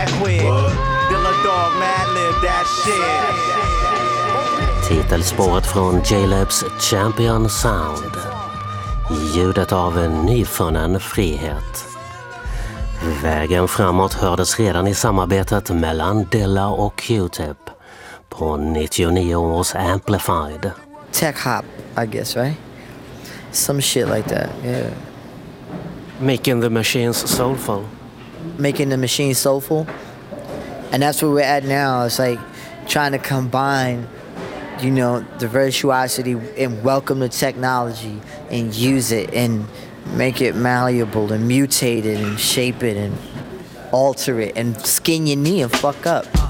Titelspåret från J-Labs Champion Sound. Ljudet av en nyfunnen frihet. Vägen framåt hördes redan i samarbetet mellan Dilla och Q-Tip på 99 års Amplified. Tech hop, I guess, right? Some shit like that, yeah. Making the machines soulful. Making the machine soulful. And that's where we're at now. It's like trying to combine, you know, the virtuosity and welcome the technology and use it and make it malleable and mutate it and shape it and alter it and skin your knee and fuck up.